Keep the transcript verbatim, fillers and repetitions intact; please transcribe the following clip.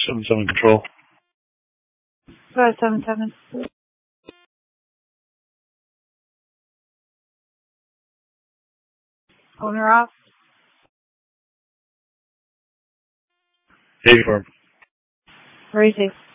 seven seven control. Five seven seven. Owner off. Hey, firm. Raising.